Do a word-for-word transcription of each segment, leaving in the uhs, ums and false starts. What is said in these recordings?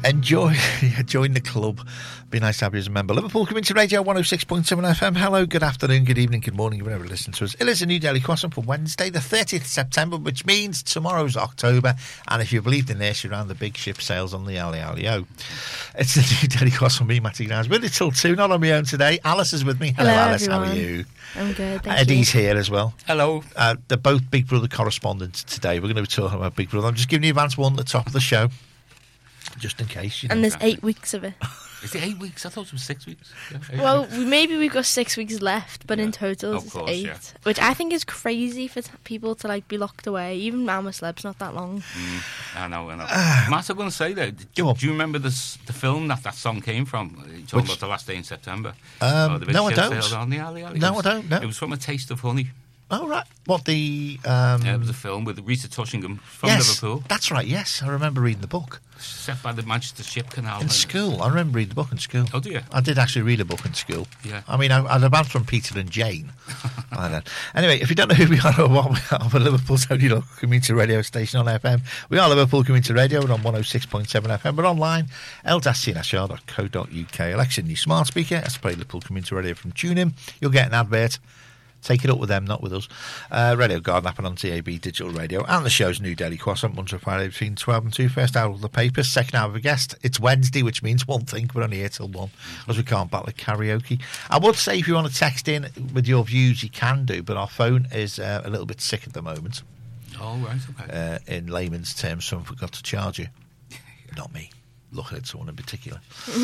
enjoy, join the club. Be nice to have you as a member. Liverpool Community Radio one oh six point seven F M. Hello, good afternoon, good evening, good morning, whenever you listen to us. It is a new Daily Croissant for Wednesday, the thirtieth of September, which means tomorrow's October. And if you believed in this, you're around the big ship sails on the alley alley o. It's the new Daily Croissant, me, Matty Grimes. With it till two, not on my own today. Alice is with me. Hello, Hello Alice, everyone. how are you? I'm good, thank Eddie's you. here as well. Hello. Uh, they're both Big Brother correspondents today. We're going to be talking about Big Brother. I'm just giving you advance one at the top of the show, just in case. You know. And there's eight weeks of it. Is it eight weeks? I thought it was six weeks. Yeah, eight Well, weeks. we- maybe we've got six weeks left, but Yeah, in total of it's course, eight. yeah. Which I think is crazy for t- people to like be locked away. Even Alma Sleb's not that long. Mm, I know, I know. Matt, I'm going to say that. Do, Go on. do you remember this, the film that that song came from? You talking Which- about the last day in September? Um, Oh, the big no, I ship don't. sailed on the alley, alley. No, It was- I don't, no. It was from A Taste of Honey. Oh, right. What, the... Um, Yeah, it was a film with Rita Tushingham from yes, Liverpool, that's right, yes. I remember reading the book. set by the Manchester Ship Canal. In school. I remember reading the book in school. Oh, do you? I did actually read a book in school. Yeah. I mean, I, I'd advanced from Peter and Jane. I don't. Anyway, if you don't know who we are or what we are, we're Liverpool's only local community radio station on F M. We are Liverpool Community Radio. We're on one oh six point seven F M. We're online, l c n s r dot co dot u k. Alexa, new smart speaker. That's play Liverpool Community Radio from TuneIn. You'll get an advert. Take it up with them, not with us. Uh, Radio Garden app and on T A B Digital Radio. And the show's new Daily Croissant, Monday to Friday between twelve and two. First hour of the papers, second hour of a guest. It's Wednesday, which means one thing. We're only here till one, because we can't battle at karaoke. I would say if you want to text in with your views, you can do, but our phone is uh, a little bit sick at the moment. Oh, right, okay. Uh, in layman's terms, someone forgot to charge you. Not me. Looking at someone in particular.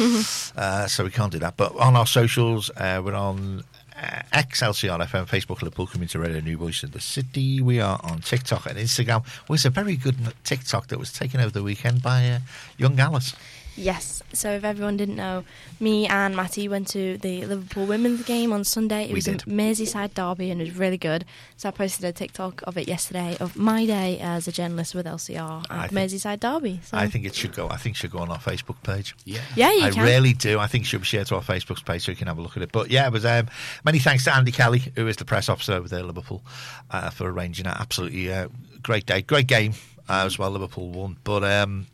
uh, so we can't do that. But on our socials, uh, we're on uh, X L C R F M, Facebook, Liverpool Community Radio, New Voice of the City. We are on TikTok and Instagram. Well, there's a very good TikTok that was taken over the weekend by uh, young Alice. Yes, so if everyone didn't know, me and Matty went to the Liverpool women's game on Sunday. It We was did. a Merseyside derby and it was really good. So I posted a TikTok of it yesterday of my day as a journalist with L C R I at the think- Merseyside derby. So I think it should go. I think it should go on our Facebook page. Yeah. yeah, you I can. really do. I think it should be shared to our Facebook page so you can have a look at it. But yeah, it was um, many thanks to Andy Kelly, who is the press officer over there at Liverpool, uh, for arranging that. Absolutely uh, great day, great game uh, as well. Liverpool won, but um,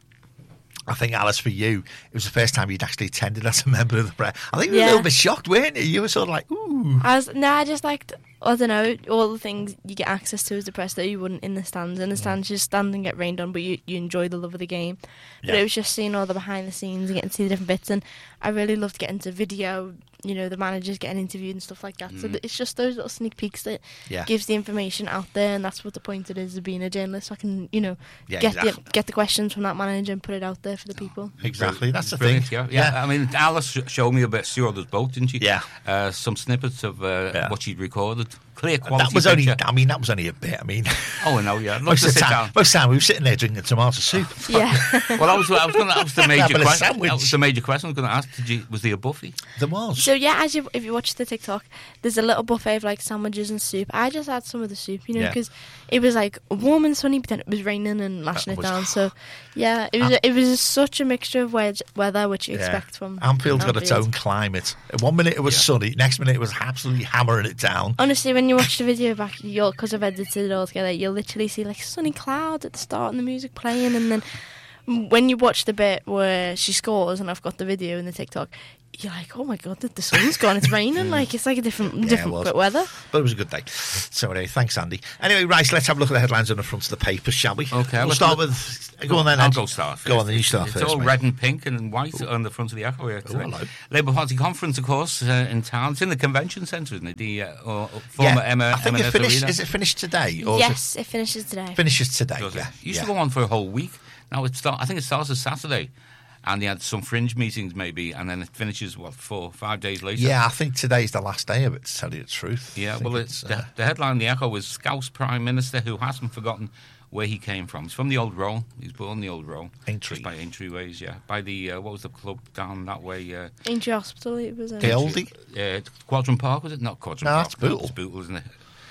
I think Alice, for you, it was the first time you'd actually attended as a member of the press. I think you were Yeah. a little bit shocked, weren't you? You were sort of like, ooh. I was, no, I just liked, I don't know, all the things you get access to as a press that you wouldn't in the stands. In the stands, you just stand and get rained on, but you, you enjoy the love of the game. But Yeah. it was just seeing all the behind the scenes and getting to see the different bits. And I really loved getting to video, you know, the managers getting interviewed and stuff like that. So th- it's just those little sneak peeks that Yeah. gives the information out there, and that's what the point it is of being a journalist. So I can, you know, Yeah, get exactly. the get the questions from that manager and put it out there for the people. Exactly, that's the Brilliant, thing. Yeah, yeah. I mean, Alice sh- showed me a bit Sea Other's boat, didn't she? Yeah. Uh, some snippets of uh, Yeah. what she'd recorded. Clear quality That was only, picture. I mean, that was only a bit. I mean, Oh, I know, yeah. I'd love most to of, the sit time, down. most of the time we were sitting there drinking tomato soup. Yeah. Well, I was, I was going to. That was the major Having a question. sandwich. That was the major question I was going to ask. Did you? Was there a buffet? There was. So yeah, as you if you watch the TikTok, there's a little buffet of like sandwiches and soup. I just had some of the soup, you know, Yeah. because it was like warm and sunny, but then it was raining and lashing That it was- down. So yeah, it was it was such a mixture of wed- weather which you Yeah. expect from Anfield's got its Anfield. own climate. One minute it was Yeah. sunny, next minute it was absolutely hammering it down. Honestly, when you watch the video back, you'll because I've edited it all together, you'll literally see like sunny clouds at the start and the music playing, and then when you watch the bit where she scores, and I've got the video in the TikTok, you're like, oh my god, the, the sun's gone, it's raining, like it's like a different it different was. bit weather. But it was a good day. So anyway, thanks, Andy. Anyway, right, so let's have a look at the headlines on the front of the papers, shall we? Okay, We'll let's start look- with... Go on then, I'll Ed. go start. Go first. on then, you start It's first, all mate. red and pink and white on the front of the Echo here today. hello. Labour Party conference, of course, uh, in town. It's in the convention centre, isn't it? The uh, or, former Yeah, Emma. I think M and it S finished... Arena. Is it finished today? Or is Yes, it finishes today. it finishes today, Does it? yeah. It used yeah. to go on for a whole week. Now it start. I think it starts as Saturday, and they had some fringe meetings maybe, and then it finishes what four, five days later. Yeah, I think today's the last day of it, to tell you the truth. I Yeah, think well, it's, uh, the, the headline in the Echo was Scouse Prime Minister who hasn't forgotten where he came from. He's from the Old Row. He's born in the Old Row. Aintree. Just by Aintree Ways, yeah. By the, uh, what was the club down that way? Uh, Aintree Hospital, it was. Um, The oldie? uh, Quadrant Park, was it? Not Quadrant No, Park. that's Bootle. It's Bootle, isn't it?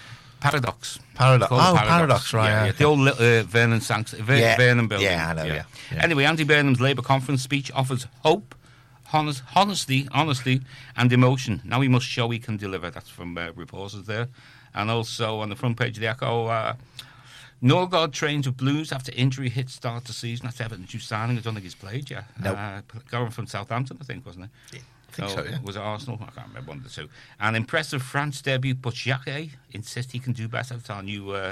Paradox. Paradox. Called Oh, Paradox, right, Yeah, yeah, yeah. The old uh, Vernon Sanks, Ver- Yeah. Vernon building. Yeah, I know, yeah, yeah. Anyway, Andy Burnham's Labour conference speech offers hope, honest, honesty, honesty, and emotion. Now he must show he can deliver. That's from uh, reporters there. And also on the front page of the Echo, uh, Norgard trains with Blues after injury hit start the season. That's Everton's new signing. I don't think he's played yet. Nope. Uh, going from Southampton, I think, wasn't it? Yeah, I think so, yeah. Was it Arsenal? I can't remember, one of the two. An impressive France debut, but Jacquet insists he can do better. That's our new uh,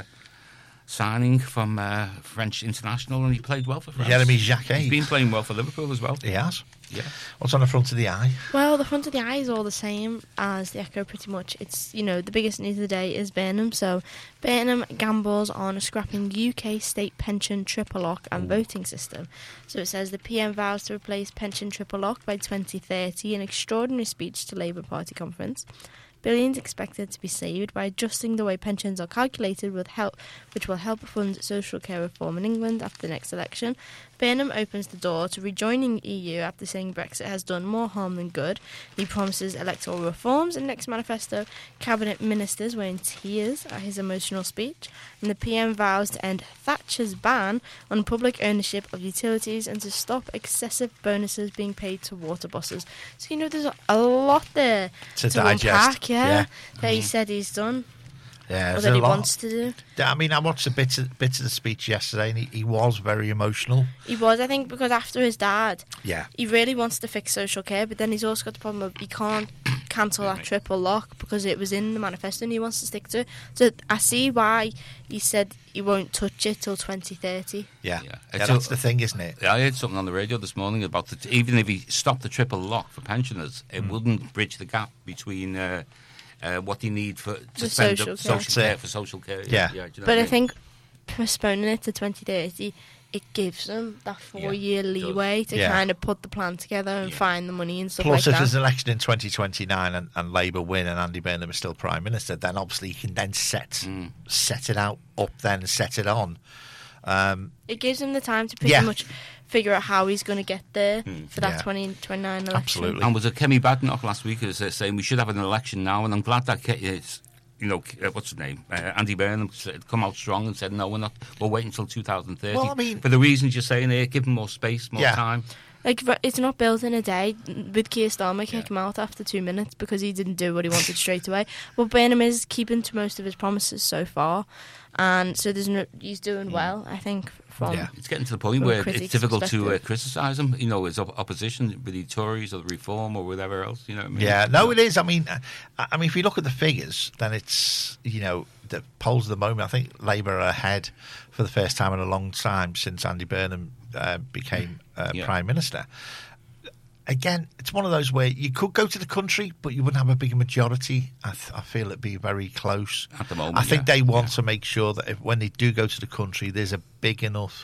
signing from uh, French international, and he played well for France. Jeremy Jacquet. He's been playing well for Liverpool as well. He has. Yeah. What's on the front of the eye? Well, the front of the eye is all the same as the Echo, pretty much. It's, you know, the biggest news of the day is Burnham. So, Burnham gambles on scrapping U K state pension triple lock and Ooh. voting system. So it says the P M vows to replace pension triple lock by twenty thirty, an extraordinary speech to Labour Party conference. Billions expected to be saved by adjusting the way pensions are calculated, with help, which will help fund social care reform in England after the next election. Burnham opens the door to rejoining E U after saying Brexit has done more harm than good. He promises electoral reforms in next manifesto. Cabinet ministers were in tears at his emotional speech. And the P M vows to end Thatcher's ban on public ownership of utilities and to stop excessive bonuses being paid to water bosses. So, you know, there's a lot there to, to digest. unpack, yeah, yeah. that he said he's done. Yeah, or that he lot. wants to do. I mean, I watched a bit of, bit of the speech yesterday, and he, he was very emotional. He was, I think, because after his dad, yeah, he really wants to fix social care, but then he's also got the problem of he can't cancel that triple lock because it was in the manifesto and he wants to stick to it. So I see why he said he won't touch it till twenty thirty. Yeah, yeah. yeah that's a, the thing, isn't it? I heard something on the radio this morning about the, even if he stopped the triple lock for pensioners, it mm. wouldn't bridge the gap between... Uh, Uh, what they need for to the spend social, up care. social care for social care. Yeah, yeah do you know but I, I mean? think postponing it to twenty thirty, it gives them that four-year yeah, leeway to yeah. kind of put the plan together and yeah. find the money and stuff Plus, like that. Plus, if there's an election in twenty twenty-nine and, and Labour win and Andy Burnham is still Prime Minister, then obviously he can then set mm. set it out up then and set it on. Um, it gives him the time to pretty yeah. much figure out how he's going to get there mm. for that yeah. twenty twenty-nine election. Absolutely. And was it Kemi Badenoch last week who was uh, saying we should have an election now, and I'm glad that Ke- it's, you know, uh, what's his name? Uh, Andy Burnham come out strong and said, no, we're not, we'll wait until two thousand thirty. Well, I mean, for the reasons you're saying here, give him more space, more yeah. time. Like, it's not built in a day. With Keir Starmer, kick yeah. him out after two minutes because he didn't do what he wanted straight away. But Burnham is keeping to most of his promises so far, and so there's no, he's doing well, I think. From yeah. It's getting to the point where it's difficult to uh, criticise him, you know, his op- opposition, with the Tories or the Reform or whatever else, you know what I mean? Yeah, no, it is. I mean, I, I mean, if you look at the figures, then it's, you know, the polls at the moment, I think Labour are ahead for the first time in a long time since Andy Burnham uh, became uh, yeah. Prime Minister. Again, it's one of those where you could go to the country, but you wouldn't have a big majority. I, th- I feel it'd be very close. At the moment, I think yeah. they want yeah. to make sure that if, when they do go to the country, there's a big enough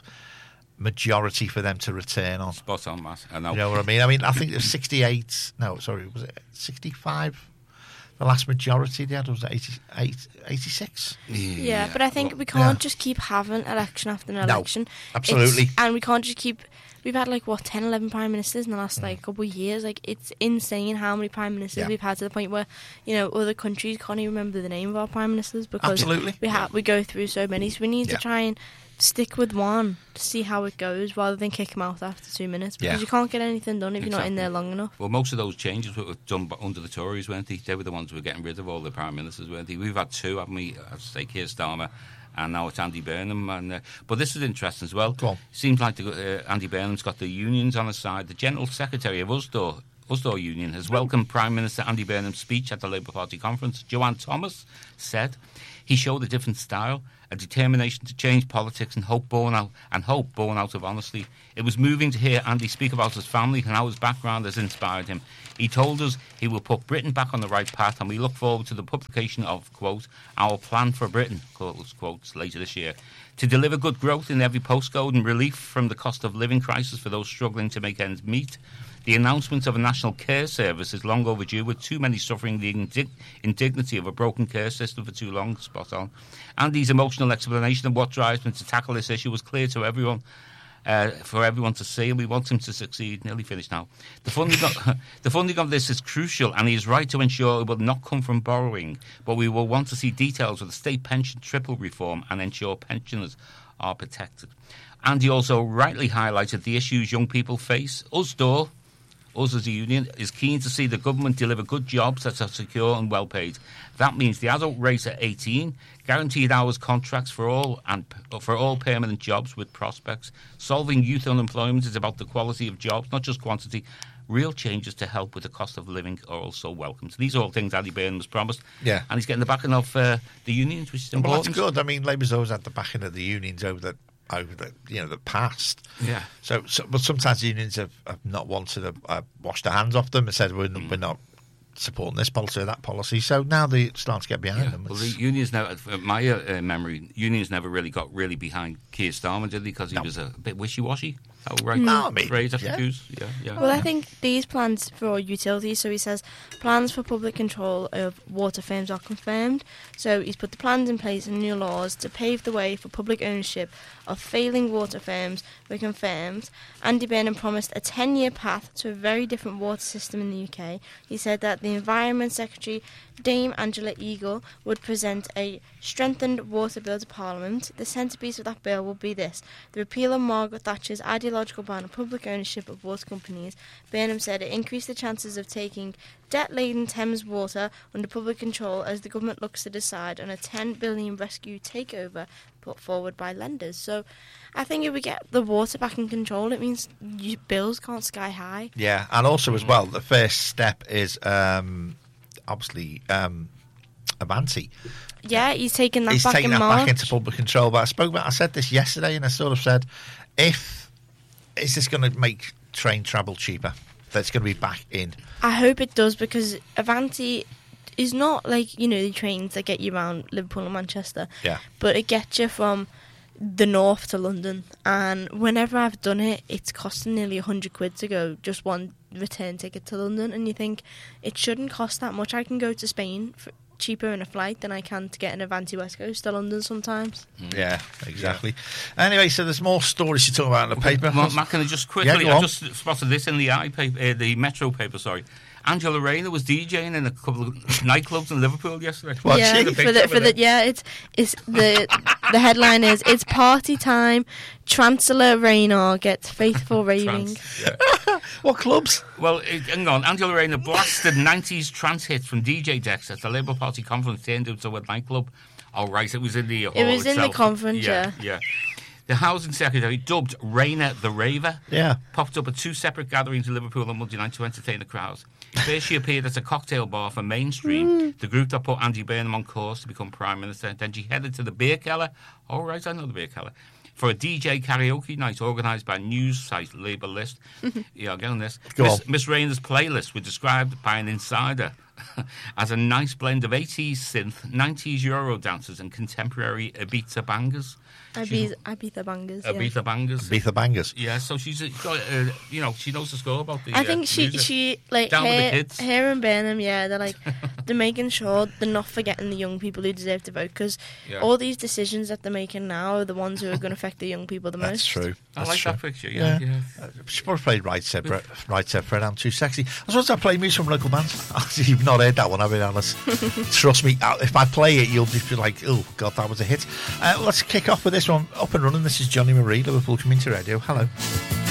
majority for them to return on. Spot on, Matt. I know. You know what I mean? I mean, I think there's sixty-eight. No, sorry, was it sixty-five? The last majority they had was eighty-eight, eighty-six. Yeah, yeah, but I think well, we can't yeah. just keep having election after an election. No, absolutely. It's, and we can't just keep... We've had like, what, ten, eleven prime ministers in the last mm. like couple of years. Like, it's insane how many prime ministers yeah. we've had, to the point where, you know, other countries can't even remember the name of our prime ministers because Absolutely. we ha- we go through so many. So we need yeah. to try and stick with one to see how it goes rather than kick them out after two minutes because yeah. you can't get anything done if exactly. you're not in there long enough. Well, most of those changes were done under the Tories, weren't they? They were the ones who were getting rid of all the prime ministers, weren't they? We've had two, haven't we? I'd say Keir Starmer, and now it's Andy Burnham. And uh, but this is interesting as well. Seems like the, uh, Andy Burnham's got the unions on his side. The General Secretary of Usdaw, Usdaw Union has welcomed Prime Minister Andy Burnham's speech at the Labour Party conference. Joanne Thomas said he showed a different style, a determination to change politics and hope born out and hope born out of honesty. It was moving to hear Andy speak about his family and how his background has inspired him. He told us he will put Britain back on the right path, and we look forward to the publication of, quote, our plan for Britain, close quotes, later this year, to deliver good growth in every postcode and relief from the cost of living crisis for those struggling to make ends meet. The announcement of a national care service is long overdue, with too many suffering the indig- indignity of a broken care system for too long. Spot on. Andy's emotional explanation of what drives him to tackle this issue was clear to everyone, uh, for everyone to see, and we want him to succeed. Nearly finished now. The funding, of, the funding of this is crucial, and he is right to ensure it will not come from borrowing, but we will want to see details of the state pension triple reform and ensure pensioners are protected. Andy also rightly highlighted the issues young people face. Usdaw us as a union, is keen to see the government deliver good jobs that are secure and well paid. That means the adult rate at eighteen, guaranteed hours contracts for all and for all permanent jobs with prospects. Solving youth unemployment is about the quality of jobs, not just quantity. Real changes to help with the cost of living are also welcome. So these are all things Andy Burnham has promised. Yeah. And he's getting the backing of uh, the unions, which is important. Well, that's good. I mean, Labour's always had the backing of the unions over the over the you know the past. Yeah. So, so but sometimes unions have, have not wanted to uh, wash their hands off them and said we're, mm. we're not supporting this policy or that policy. So now they start to get behind yeah. them. Well, the unions now, uh, my uh, memory, unions never really got really behind Keir Starmer, did they? Because he no. was a bit wishy-washy. Oh, right. No, I mean, phrase after yeah. goose. Yeah, yeah. Well, yeah. I think these plans for utilities, so he says plans for public control of water firms are confirmed. So he's put the plans in place and new laws to pave the way for public ownership of failing water firms were confirmed. Andy Burnham promised a ten-year path to a very different water system in the U K. He said that the Environment Secretary, Dame Angela Eagle, would present a strengthened water bill to Parliament. The centrepiece of that bill will be this: the repeal of Margaret Thatcher's ideological ban on public ownership of water companies. Burnham said it increased the chances of taking debt-laden Thames Water under public control as the government looks to decide on a ten billion rescue takeover put forward by lenders. So I think if we get the water back in control, it means your bills can't sky high. Yeah, and also as well, the first step is um, obviously um, Avanti. Yeah, he's taking that he's back taking in that March. back into public control. But I spoke about, I said this yesterday, and I sort of said, if is this going to make train travel cheaper? That's going to be back in. I hope it does, because Avanti is not like, you know, the trains that get you around Liverpool and Manchester. Yeah. But it gets you from the north to London. And whenever I've done it, it's costing nearly one hundred quid to go just one return ticket to London. And you think, it shouldn't cost that much. I can go to Spain for cheaper in a flight than I can to get an Avanti West Coast to London sometimes. Yeah, exactly. Yeah. Anyway, so there's more stories to talk about in the paper. Well, Matt, can I just quickly, yeah, I just spotted this in the I paper, uh, the Metro paper, sorry. Angela Rayner was DJing in a couple of nightclubs in Liverpool yesterday. Well, yeah, the for the, for the, yeah, it's it's the the headline is it's party time. Chancellor Rayner gets faithful raving. Yeah. What clubs? Well, it, hang on. Angela Rayner blasted nineties trance hits from D J decks at the Labour Party conference turned into a nightclub. Oh, right, it was in the hall It was itself. in the conference, yeah. Yeah, yeah. The Housing Secretary, dubbed Rayner the Raver, yeah. popped up at two separate gatherings in Liverpool on Monday night to entertain the crowds. First, she appeared at a cocktail bar for Mainstream, mm. the group that put Andy Burnham on course to become Prime Minister. Then she headed to the Beer Keller. Oh, right, I know the Beer Keller. For a D J karaoke night organised by news site Labour List. Yeah, I'll get on this. Go Miss, on. Miss Rayner's playlist was described by an insider as a nice blend of eighties synth, nineties Euro dances and contemporary Ibiza bangers. Ibiza, Ibiza bangers. Yeah. Ibiza bangers. Ibiza bangers. Yeah, so she's got, uh, you know, she knows the score about the. I think uh, she, music. she like Down her, with the kids. her and Burnham, yeah, they're like they're making sure they're not forgetting the young people who deserve to vote, because Yeah. all these decisions that they're making now are the ones who are going to affect the young people the That's most. true. I That's like true. that picture. Yeah, Yeah. yeah. Uh, she probably played Right Said Fred, Right Said Fred, I'm Too Sexy. I suppose I play music from local bands. You've not heard that one, have you, Alice? Trust me, uh, if I play it, you'll just be like, oh, God, that was a hit. Uh, let's kick off with this one. Up and running, this is Johnny Marie, Liverpool Community Radio. Hello.